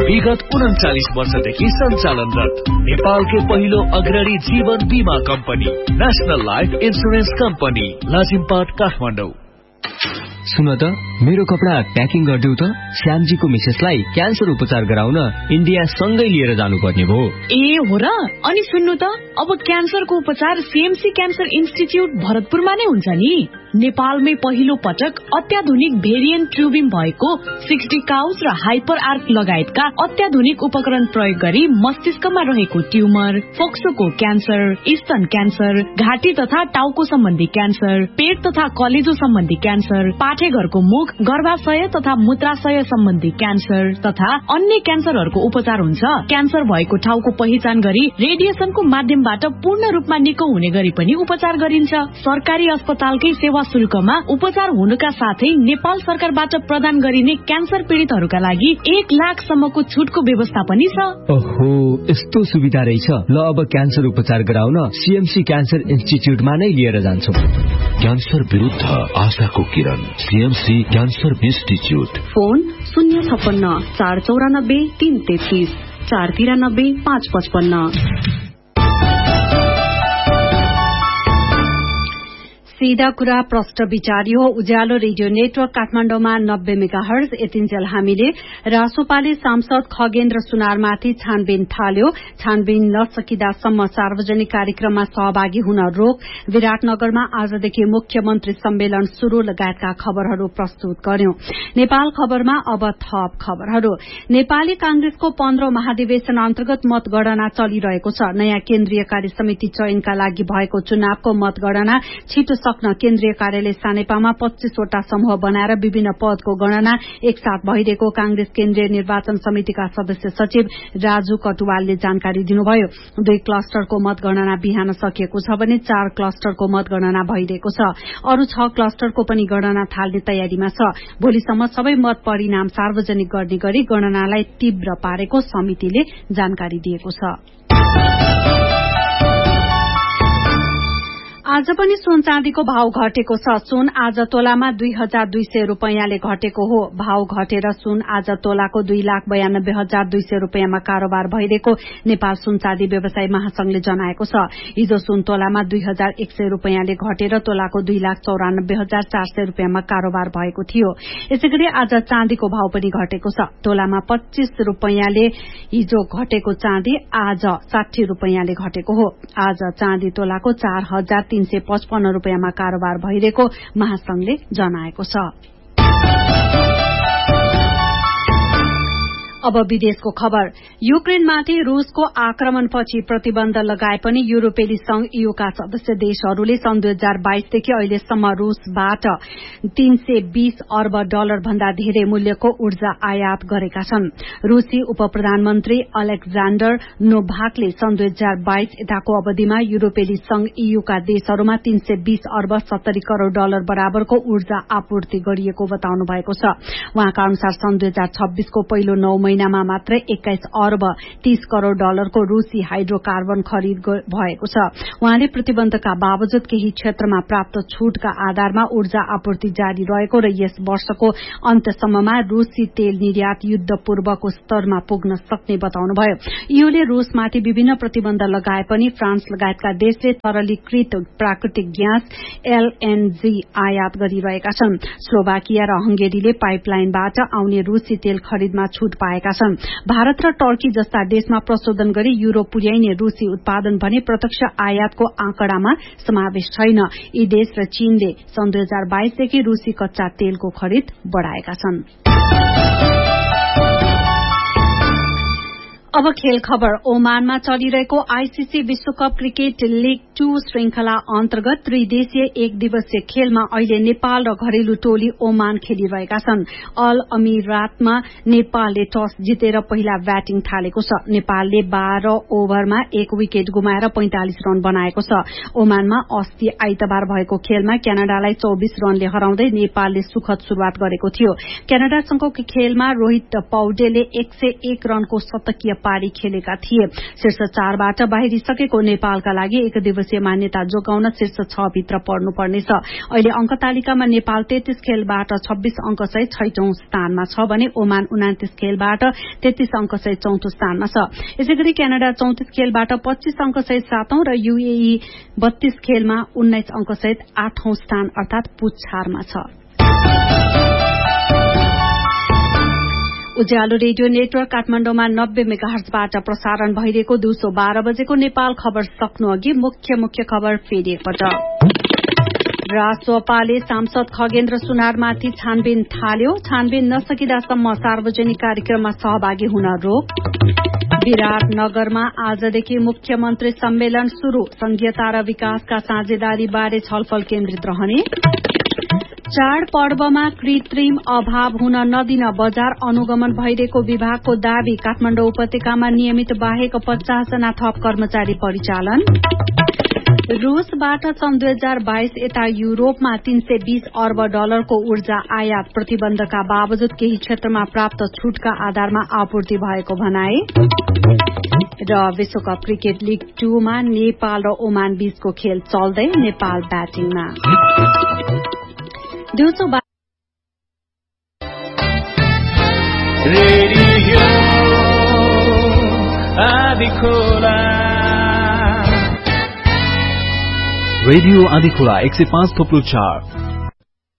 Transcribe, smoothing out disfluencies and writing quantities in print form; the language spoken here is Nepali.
विगत 39 वर्षदेखि सञ्चालनरत नेपालकै पहिलो अग्रणी जीवन बीमा company national life insurance company Lazimpat Kathmandu. सुन त मेरो कपडा प्याकिङ गरिदेऊ त। श्यामजीको मिसेसलाई क्यान्सर उपचार गराउन इन्डिया सँगै लिएर जानुपर्ने भयो। ए हो र? अनि सुन्नु त, अब क्यान्सरको उपचार सीएमसी क्यान्सर इन्स्टिच्युट भरतपुरमा नै हुन्छ नि। नेपालमै पहिलो पटक अत्याधुनिक भेरिएन्ट ट्युबिङ भएको 60 काउज र हाइपर आर्क लगायतका अत्याधुनिक उपकरण प्रयोग गरी मस्तिष्कमा रहेको ट्युमर, फोक्सोको क्यान्सर, स्तन क्यान्सर, घाँटी तथा टाउको सम्बन्धी क्यान्सर, पेट तथा कलेजो सम्बन्धी क्यान्सर, पाठेघरको मुख, गर्भाशय तथा मूत्राशय सम्बन्धी क्यान्सर तथा अन्य क्यान्सरहरूको उपचार हुन्छ। क्यान्सर भएको ठाउँको पहिचान गरी रेडिएसनको माध्यमबाट पूर्ण रूपमा निको हुने गरी पनि उपचार गरिन्छ। सरकारी अस्पतालकै सेवा शुल्कमा उपचार हुनुका साथै नेपाल सरकारबाट प्रदान गरिने क्यान्सर पीडितहरूका लागि 1 लाख सम्मको छुटको व्यवस्था पनि छ। ओहो, यस्तो सुविधा रहेछ। ल अब क्यान्सर उपचार गराउन सीएमसी क्यान्सर इन्स्टिच्युटमा नै लिएर जान्छौं। क्यान्सर विरुद्ध आशाको किरण, सीएमसी क्यान्सर इन्स्टिच्युट। फोन 056 494 333 493 555। सीधा कुरा प्रष्ट विचारियो। उज्यालो रेडियो नेटवर्क काठमाडौँमा 90 मेगाहर्ज। यतिन्जेल हामीले रासोपाले सांसद खगेन्द्र सुनारमाथि छानबिन थाल्यो। छानबिन नसकिदासम्म सार्वजनिक कार्यक्रममा सहभागी हुन रोक। विराटनगरमा आजदेखि मुख्यमन्त्री सम्मेलन शुरू लगायतका खबरहरू प्रस्तुत गर्यौं। नेपाल खबरमा अब थप खबरहरू। नेपाली कांग्रेसको 15औं महाधिवेशन अन्तर्गत मतगणना चलिरहेको छ। नयाँ केन्द्रीय कार्य समिति चयनका लागि भएको चुनावको मतगणना छिटो सक्न केन्द्रीय कार्यालय सानेपामा 25 वटा समूह बनाएर विभिन्न पदको गणना एकसाथ भइरहेको कांग्रेस केन्द्रीय निर्वाचन समितिका सदस्य सचिव राजु कटुवालले जानकारी दिनुभयो। 2 क्लस्टरको मतगणना बिहान सकिएको छ भने 4 क्लस्टरको मतगणना भइरहेको छ। अरू 6 क्लस्टरको पनि गणना थाल्ने तयारीमा छ। भोलिसम्म सबै मत परिणाम सार्वजनिक गर्ने गरी गणनालाई तीव्र पारेको समितिले जानकारी दिएको छ। आज पनि सुन चाँदीको भाव घटेको छ। सुन आज तोलामा 2200 रूपैयाँले घटेको हो। भाव घटेर सुन आज तोलाको 2,92,200 रूपैयाँमा कारोबार भइरहेको नेपाल सुन चाँदी व्यवसायी महासंघले जनाएको छ। हिजो सुन तोलामा 2100 रूपैयाँले घटेर तोलाको 2,94,400 रूपैयाँमा कारोबार भएको थियो। यसैगरी आज चाँदीको भाव पनि घटेको छ। तोलामा 25 रूपैयाँले हिजो घटेको चाँदी आज 60 रूपैयाँले घटेको हो। आज चाँदी तोलाको 4,355 रूपैयाँमा कारोबार भइरहेको महासंघले जनाएको छ। अब विदेशको खबर। युक्रेनमाथि रूसको आक्रमणपछि प्रतिबन्ध लगाए पनि युरोपेली संघ ईयूका सदस्य देशहरूले सन् 2022 देखि अहिलेसम्म रूसबाट 320 अर्ब डलर भन्दा धेरै मूल्यको ऊर्जा आयात गरेका छन्। रूसी उप प्रधानमन्त्री अलेक्जाण्डर नोभाकले सन् 2022 यताको अवधिमा युरोपेली संघ ईयूका देशहरूमा 320 अर्ब 70 करोड़ डलर बराबरको ऊर्जा आपूर्ति गरिएको बताउनु भएको छ। उहाँका अनुसार सन् 2026 को पहिलो 9 महिनामा मात्रै 21 अर्ब 30 करोड़ डलरको रूसी हाइड्रोकार्बन खरिद भएको छ। उहाँले प्रतिबन्धका बावजुद केही क्षेत्रमा प्राप्त छूटका आधारमा ऊर्जा आपूर्ति जारी रहेको र यस वर्षको अन्त्यसम्ममा रूसी तेल निर्यात युद्ध पूर्वको स्तरमा पुग्न सक्ने बताउनुभयो। ईयूले रूसमाथि विभिन्न प्रतिबन्ध लगाए पनि फ्रान्स लगायतका देशले तरलीकृत प्राकृतिक ग्यास एलएनजी आयात गरिरहेका छन्। स्लोभाकिया र हंगेरीले पाइपलाइनबाट आउने रूसी तेल खरिदमा छूट पाएका छन्। भारत र टर्की जस्ता देशमा प्रशोधन गरी युरोप पुर्याइने रूसी उत्पादन भने प्रत्यक्ष आयातको आँकडामा समावेश छैन। यी देश र चीनले सन् 2022 देखि रूसी कच्चा तेलको खरिद बढ़ाएका छन्। अब खेल खबर। ओमानमा चलिरहेको आईसीसी विश्वकप क्रिकेट लीग 2 श्रृंखला अन्तर्गत त्रिदेशीय एक दिवसीय खेलमा अहिले नेपाल र घरेलु टोली ओमान खेलिरहेका छन्। अल अमिरातमा नेपालले टस जितेर पहिला ब्याटिङ थालेको छ। नेपालले 12 ओभरमा 1 विकेट गुमाएर 45 रन बनाएको छ। ओमानमा अस्ति आइतबार भएको खेलमा क्यानाडालाई 24 रनले हराउँदै नेपालले सुखद शुरूआत गरेको थियो। क्यानाडासँगको खेलमा रोहित पौडेलले 101 रनको शतकीय पारी खेलेका थिए। शीर्ष 4बाट बाहिरिसकेको नेपालका लागि एक दिवसीय दिवसीय मान्यता जोगाउन शीर्ष 6 भित्र पर्नुपर्नेछ। अहिले अंक तालिकामा नेपाल 33 खेलबाट 26 अंक सहित 6औं स्थानमा छ भने ओमान 29 खेलबाट 33 अंक सहित 4औं स्थानमा छ। यसैगरी क्यानाडा 34 खेलबाट 25 अंक सहित 7औं र यूएई 32 खेलमा 19 अंक सहित 8औं स्थान अर्थात पुच्छारमा छ। उज्यालो रेडियो नेटवर्क काठमाडौँमा 90 मेगाहर्जबाट प्रसारण भइरहेको दिउँसो 12 बजेको नेपाल खबर सक्नु अघि मुख्य खबर फेरि एकपटक। रासोपाले सांसद खगेन्द्र सुनारमाथि छानबिन थाल्यो। छानबिन नसकिदासम्म सार्वजनिक कार्यक्रममा सहभागी हुन रोक। विराटनगरमा आजदेखि मुख्यमन्त्री सम्मेलन शुरू। संघीयता र विकासका साझेदारी बारे छलफल केन्द्रित रहने। चाडपर्वमा कृत्रिम अभाव हुन नदिन बजार अनुगमन भइरहेको विभागको दावी। काठमाडौँ उपत्यकामा नियमित बाहेक 50 जना थप कर्मचारी परिचालन। रूसबाट सन् 2022 यता युरोपमा 320 अर्ब डलरको ऊर्जा आयात प्रतिबन्धका बावजुद केही क्षेत्रमा प्राप्त छूटका आधारमा आपूर्ति भएको भनाए। र विश्वकप क्रिकेट लीग 2 मा नेपाल र ओमान बीचको खेल चल्दै नेपाल ब्याटिङमा। दिउँसो रेडियो आँधी खोला 105.4